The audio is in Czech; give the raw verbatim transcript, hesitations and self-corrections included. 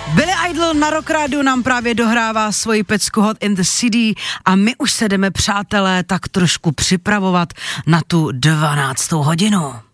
Billy Idol na Rock Rádiu nám právě dohrává svoji pecku Hot in the City a my už se jdeme, přátelé, tak trošku připravovat na tu dvanáctou hodinu.